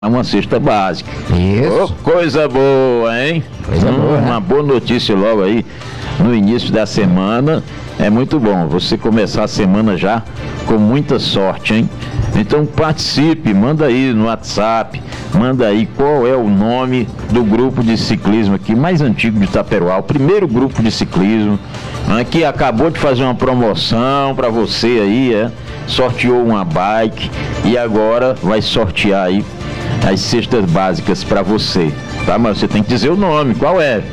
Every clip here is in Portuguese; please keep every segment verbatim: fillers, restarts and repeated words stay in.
uma cesta básica. Isso. Oh, coisa boa, hein? Coisa hum, boa, né? Uma boa notícia logo aí no início da semana. É muito bom você começar a semana já com muita sorte, hein? Então participe, manda aí no WhatsApp, manda aí qual é o nome do grupo de ciclismo aqui mais antigo de Itaperuá, o primeiro grupo de ciclismo, né, que acabou de fazer uma promoção para você aí, é, sorteou uma bike e agora vai sortear aí as cestas básicas para você, tá? Mas você tem que dizer o nome, qual é?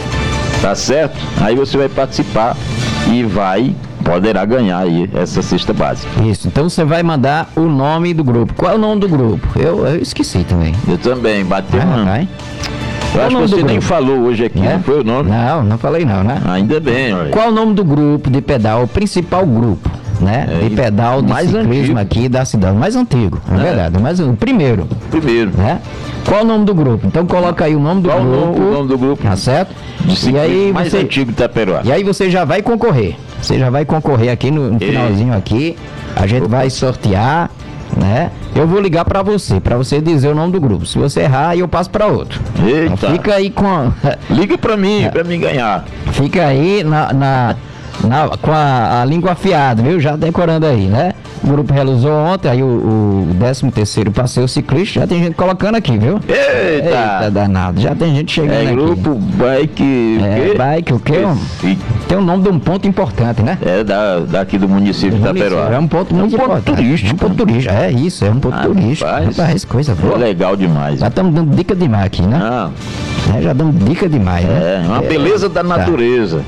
Tá certo? Aí você vai participar e vai, poderá ganhar aí essa cesta básica. Isso, então você vai mandar o nome do grupo. Qual é o nome do grupo? Eu, eu esqueci também. Eu também, bateu Ah, uma. vai. Eu Qual acho o que nome você do nem grupo? falou hoje aqui, Né? não foi o nome? Não, não falei não, né? Ainda bem, olha. Qual o nome do grupo de pedal, o principal grupo, né? É, de pedal de mais ciclismo antigo. aqui da cidade, o mais antigo, é, É. verdade, mas o primeiro, Primeiro. né? Qual o nome do grupo? Então coloca aí o nome do Qual o grupo. nome, o nome do grupo? Tá certo? De E ciclismo aí mais você, antigo de Itaperuá. e aí você já vai concorrer. Você já vai concorrer aqui no, no Ei. finalzinho aqui. A gente vai sortear, né? Eu vou ligar pra você, pra você dizer o nome do grupo. Se você errar, aí eu passo pra outro. Eita. Então fica aí com Liga pra mim, pra mim ganhar. fica aí na, na, na- com a, a língua afiada, viu? Já decorando aí, né? O grupo realizou ontem, aí o, o décimo terceiro passeio ciclista, já tem gente colocando aqui, viu? Eita! Eita danado, já tem gente chegando É aqui. grupo bike. É, o quê? bike, o quê? Esse- Tem o nome de um ponto importante, né? É da, daqui do município de Itaperuá. É um ponto muito É um ponto importante. turístico. É um ponto turístico, é isso, é um ponto Ah, turístico. rapaz. Rapaz, coisa É boa. legal demais. Já estamos dando dica demais aqui, né? Ah, É, já damos dica demais, né? é uma beleza da Tá. natureza.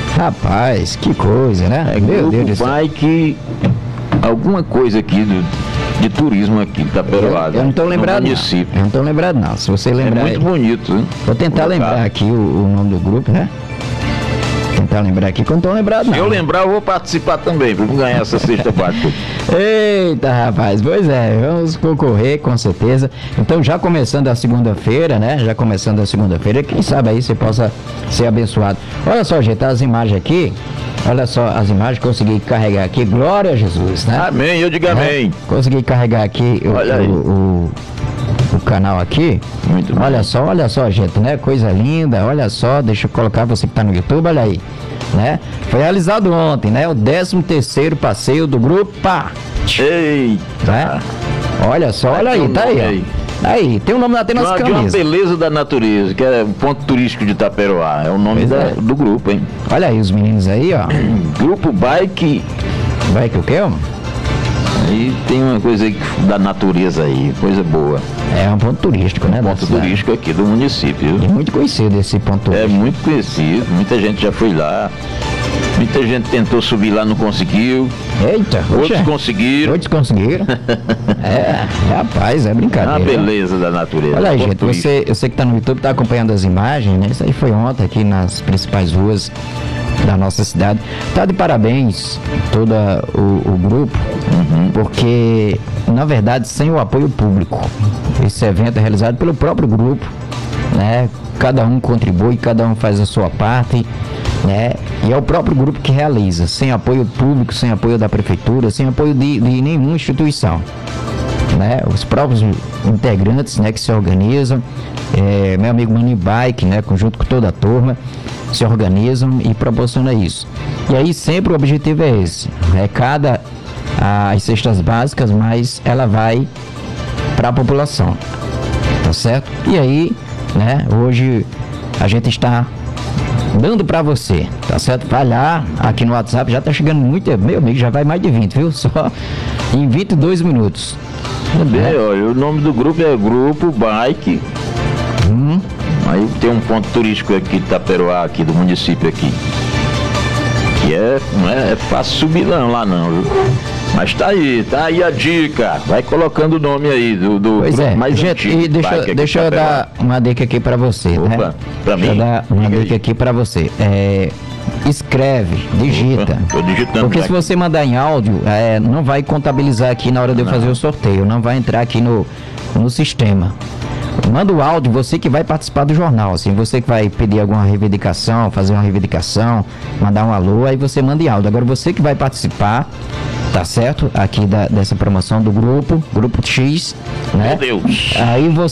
Rapaz, que coisa, né? É Meu Deus do grupo céu. bike, alguma coisa aqui do, de turismo aqui de Itaperuá. Eu não tô no lembrado, não. município. Eu não tô lembrado, não. Se você É lembrar. muito bonito, hein? Vou tentar O lembrar local. aqui o, o nome do grupo, né? Tentar lembrar aqui que eu não tô lembrado, não. Se eu lembrar, eu vou participar também, para ganhar essa cesta básica. Eita, rapaz, pois é, vamos concorrer com certeza. Então, já começando a segunda-feira, né? Já começando a segunda-feira, quem sabe aí você possa ser abençoado. Olha só, gente, as imagens aqui, olha só as imagens, consegui carregar aqui, glória a Jesus, né? Amém, eu digo Né? amém. Consegui carregar aqui o, Olha aí. o, o, o canal aqui. Muito bom. Olha só, olha só, gente, né? Coisa linda, olha só, deixa eu colocar você que tá no YouTube, olha aí, né? Foi realizado ontem, né? O décimo terceiro passeio do grupo Pá, Eita! né? Olha só, olha Tem aí, um tá aí, nome ó. aí. Aí, tem o nome até De nas uma, de uma camisas. beleza da natureza, que é um ponto turístico de Itaperuá. É o nome Pois da- é. do grupo, hein? Olha aí os meninos aí, ó. Grupo Bike. Vai que o quê, homem? Aí tem uma coisa aí da natureza aí, coisa boa. É um ponto turístico, né? da Ponto cidade. turístico aqui do município. E viu? muito conhecido esse ponto É turístico. muito conhecido, muita gente já foi lá. Muita gente tentou subir lá, não conseguiu. Eita, Outros oxa. conseguiram. Outros conseguiram. É, rapaz, é É uma brincadeira. beleza da natureza. Olha aí, ponto gente, turístico. você, eu sei que tá no YouTube, tá acompanhando as imagens, né? Isso aí foi ontem aqui nas principais ruas da nossa cidade. Tá de parabéns todo o, o grupo, Uhum. porque, na verdade, sem o apoio público, esse evento é realizado pelo próprio grupo, né? Cada um contribui, cada um faz a sua parte, né? E é o próprio grupo que realiza, sem apoio público, sem apoio da prefeitura, sem apoio de, de nenhuma instituição. Né, os próprios integrantes, né, que se organizam, é, meu amigo Mani Bike, né, junto com toda a turma, se organizam e proporciona isso. E aí sempre o objetivo é esse, é cada as cestas básicas, mas ela vai para a população, tá certo? E aí, né, hoje a gente está dando para você, tá certo? Vai lá, aqui no WhatsApp já tá chegando muito, meu amigo, já vai mais de vinte, viu? Só em vinte e dois minutos. É, olha, o nome do grupo é Grupo Bike. Hum, Aí tem um ponto turístico aqui de Itaperuá, aqui do município aqui. Que é, não é, é fácil subir não, lá não, viu? Mas tá aí, tá aí a dica. Vai colocando o nome aí do, do pois grupo é, mais gente, antigo. e deixa, Bike aqui de deixa eu Itaperuá. dar uma dica aqui para você, né? Opa, pra Deixa eu mim? dar uma Diga dica aí. aqui para você. É, escreve, digita. Opa, tô digitando Porque já se você mandar em áudio, é, não vai contabilizar aqui na hora de eu fazer o sorteio, não vai entrar aqui no, no sistema. Manda o áudio, você que vai participar do jornal, assim, você que vai pedir alguma reivindicação, fazer uma reivindicação, mandar um alô, aí você manda em áudio. Agora você que vai participar, tá certo? Aqui da, dessa promoção do grupo, Grupo X, né? Meu Deus. Aí você